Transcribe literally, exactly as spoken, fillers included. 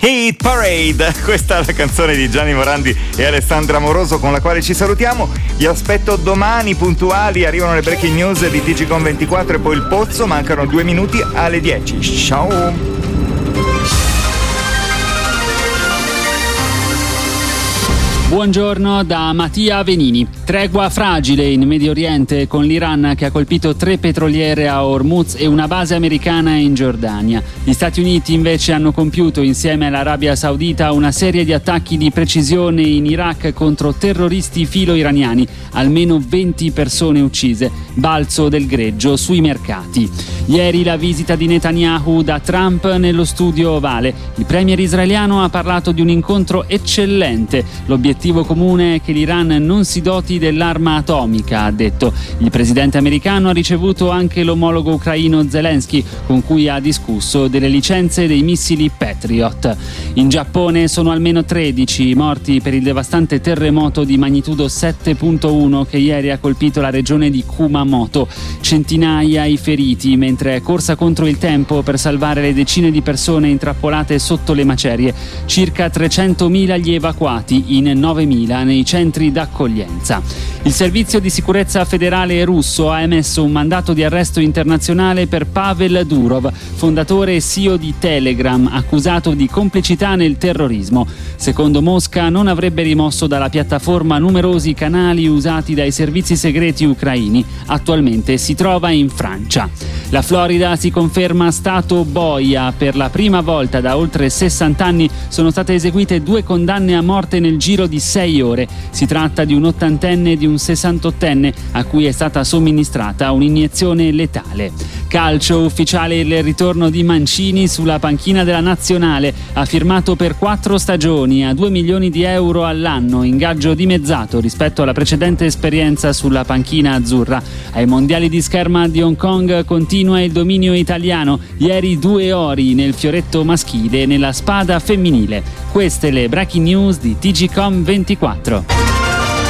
Hit Parade, questa è la canzone di Gianni Morandi e Alessandra Moroso con la quale ci salutiamo. Vi aspetto domani puntuali, arrivano le breaking news di T G Com ventiquattro e poi il Pozzo, mancano due minuti alle dieci. Ciao! Buongiorno da Mattia Venini. Tregua fragile in Medio Oriente con l'Iran che ha colpito tre petroliere a Hormuz e una base americana in Giordania. Gli Stati Uniti invece hanno compiuto insieme all'Arabia Saudita una serie di attacchi di precisione in Iraq contro terroristi filo-iraniani, almeno venti persone uccise, balzo del greggio sui mercati. Ieri la visita di Netanyahu da Trump nello studio ovale. Il premier israeliano ha parlato di un incontro eccellente. L'obiettivo comune è che l'Iran non si doti dell'arma atomica, ha detto. Il presidente americano ha ricevuto anche l'omologo ucraino Zelensky, con cui ha discusso delle licenze dei missili Patriot. In Giappone sono almeno tredici i morti per il devastante terremoto di magnitudo sette virgola uno che ieri ha colpito la regione di Kumamoto. Centinaia i feriti, mentre è corsa contro il tempo per salvare le decine di persone intrappolate sotto le macerie. Circa trecentomila gli evacuati, in novemila nei centri d'accoglienza. Il servizio di sicurezza federale russo ha emesso un mandato di arresto internazionale per Pavel Durov, fondatore e C E O di Telegram, accusato di complicità nel terrorismo. Secondo Mosca non avrebbe rimosso dalla piattaforma numerosi canali usati dai servizi segreti ucraini. Attualmente si trova in Francia. La Florida si conferma stato boia. Per la prima volta da oltre sessanta anni sono state eseguite due condanne a morte nel giro di sei ore. Si tratta di un ottantenne e di un sessantottenne a cui è stata somministrata un'iniezione letale. Calcio, ufficiale il ritorno di Mancini sulla panchina della Nazionale. Ha firmato per quattro stagioni a due milioni di euro all'anno, ingaggio dimezzato rispetto alla precedente esperienza sulla panchina azzurra. Ai mondiali di scherma di Hong Kong continua il dominio italiano. Ieri due ori nel fioretto maschile e nella spada femminile. Queste le breaking news di T G Com ventiquattro.